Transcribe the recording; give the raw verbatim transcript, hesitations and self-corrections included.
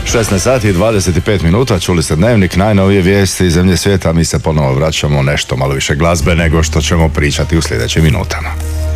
šesnaest sati i dvadeset pet minuta, čuli ste Dnevnik, najnovije vijesti iz zemlje svijeta. Mi se ponovo vraćamo nešto malo više glazbe nego što ćemo pričati u sljedećim minutama.